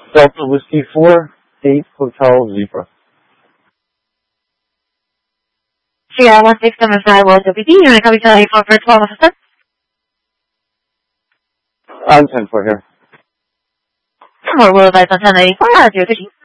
Delta Whiskey 4, 8 Hotel Zebra. Sierra 1675 World WD, you're going to copy to 84 for 12 officer. I'm 10 for here. More will advise on 1084, 013.